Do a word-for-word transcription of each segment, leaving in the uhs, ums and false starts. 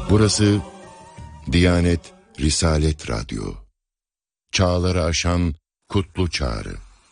Burası Diyanet Risalet Radyo. Çağları aşan kutlu çağrı.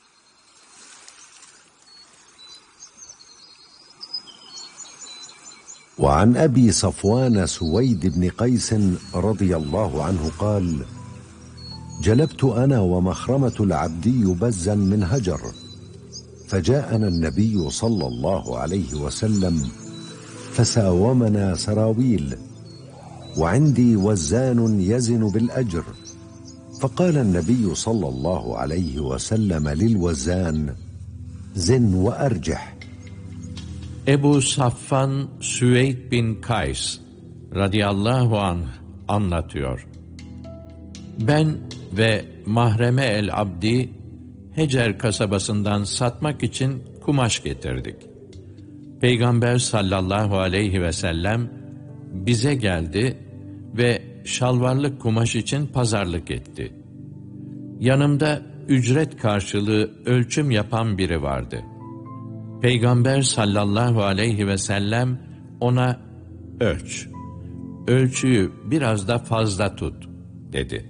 وعن أبي صفوان سويد بن قيس رضي الله عنه قال: جلبت أنا ومخرمة العبدي بزا من هجر، فجاءنا النبي صلى الله عليه وسلم فساومنا سراويل، وعندي وزان يزن بالأجر، فقال النبي صلى الله عليه وسلم للوزان: زن وأرجح. Ebu Safvan Süveyd bin Kays radıyallahu anh anlatıyor. Ben ve Mahreme el-Abdi Hecer kasabasından satmak için kumaş getirdik. Peygamber sallallahu aleyhi ve sellem bize geldi ve şalvarlık kumaş için pazarlık etti. Yanımda ücret karşılığı ölçüm yapan biri vardı. Peygamber sallallahu aleyhi ve sellem ona ölç, ölçüyü biraz da fazla tut dedi.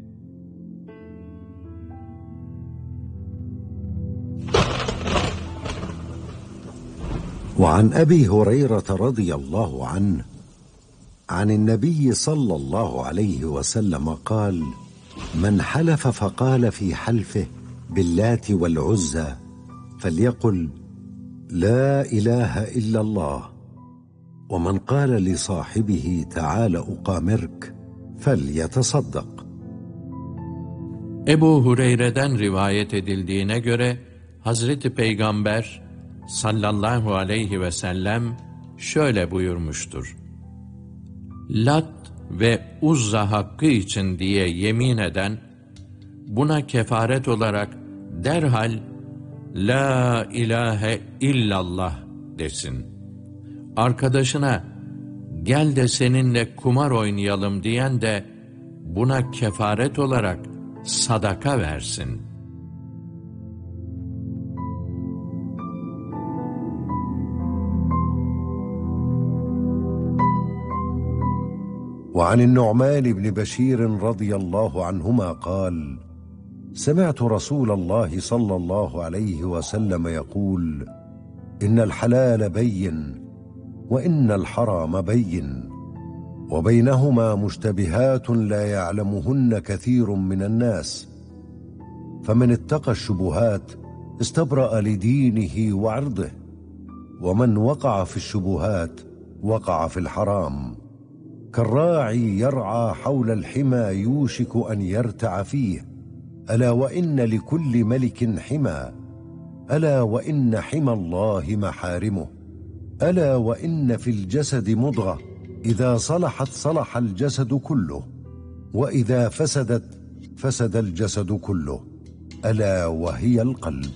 وعن أبي هريرة رضي الله عنه عن النبي صلى الله عليه وسلم قال: من حلف فقال في حلفه باللات والعزى فليقل لا إله إلا الله، ومن قال لصاحبه تعال أقامرك فليتصدق. Ebu Hureyre'den rivayet edildiğine göre Hazreti Peygamber sallallahu aleyhi ve sellem şöyle buyurmuştur: Lat ve Uzza hakkı için diye yemin eden, buna kefaret olarak derhal La ilahe illallah desin. Arkadaşına gel de seninle kumar oynayalım diyen de buna kefaret olarak sadaka versin. وعن النعمان بن بشير رضي الله عنهما قال: سمعت رسول الله صلى الله عليه وسلم يقول: إن الحلال بين وإن الحرام بين وبينهما مشتبهات لا يعلمهن كثير من الناس، فمن اتقى الشبهات استبرأ لدينه وعرضه، ومن وقع في الشبهات وقع في الحرام، كالراعي يرعى حول الحمى يوشك أن يرتع فيه، ألا وإن لكل ملك حمى، ألا وإن حمى الله محارمه، ألا وإن في الجسد مضغة إذا صلحت صلح الجسد كله، وإذا فسدت فسد الجسد كله، ألا وهي القلب.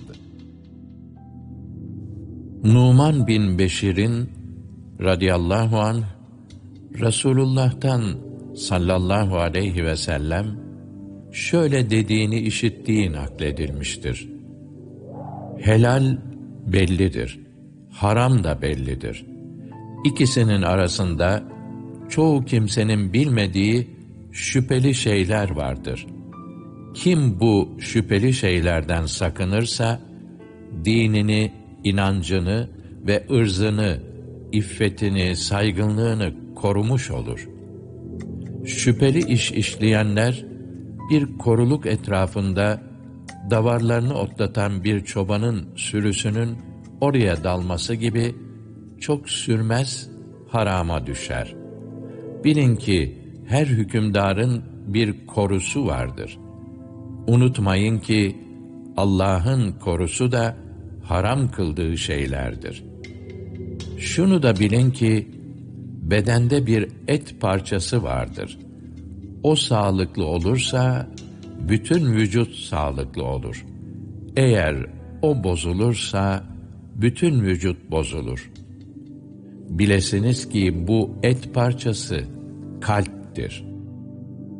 Numan bin Beşir'in radıyallahu anh Resulullah'tan sallallahu aleyhi ve sellem şöyle dediğini işittiği nakledilmiştir: Helal bellidir, haram da bellidir. İkisinin arasında çoğu kimsenin bilmediği şüpheli şeyler vardır. Kim bu şüpheli şeylerden sakınırsa, dinini, inancını ve ırzını, iffetini, saygınlığını korumuş olur. Şüpheli iş işleyenler, bir koruluk etrafında davarlarını otlatan bir çobanın sürüsünün oraya dalması gibi çok sürmez, harama düşer. Bilin ki her hükümdarın bir korusu vardır. Unutmayın ki Allah'ın korusu da haram kıldığı şeylerdir. Şunu da bilin ki bedende bir et parçası vardır. O sağlıklı olursa bütün vücut sağlıklı olur. Eğer o bozulursa bütün vücut bozulur. Bilesiniz ki bu et parçası kalptir.